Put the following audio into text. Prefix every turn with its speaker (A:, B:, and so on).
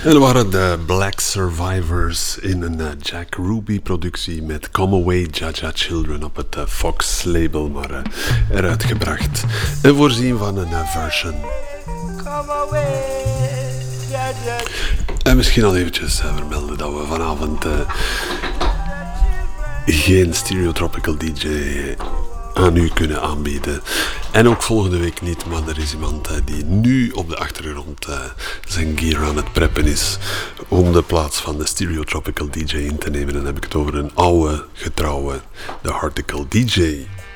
A: En dat waren de Black Survivors in een Jack Ruby-productie met Come Away Jaja Children op het Fox-label, maar eruit gebracht. En voorzien van een version. En misschien al eventjes vermelden dat we vanavond geen Stereotropical DJ aan u kunnen aanbieden. En ook volgende week niet, maar er is iemand die nu op de achtergrond zijn gear aan het preppen is om de plaats van de Stereotropical DJ in te nemen. En dan heb ik het over een oude, getrouwe, de Hartical DJ.